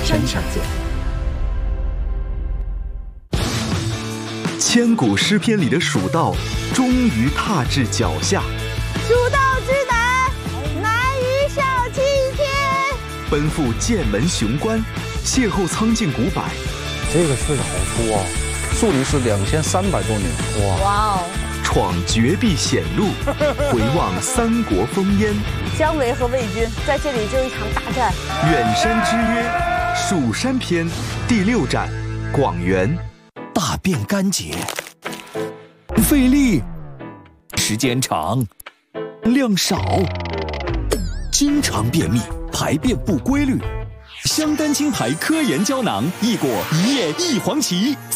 真想见。 千古诗篇里的蜀道，终于踏至脚下。 蜀道之难，难于小青天。 奔赴剑门雄关，邂逅苍劲古柏。 这个柿子好粗啊，树龄是2300多年。 哇哦！ 闯绝壁险路，回望三国烽烟。 姜维和魏军在这里就一场大战。 远山之约，蜀山篇第6站，广元。 大便干结，费力，时间长，量少，经常便秘，排便不规律。香丹青牌科研胶囊，易果一夜一黄芪。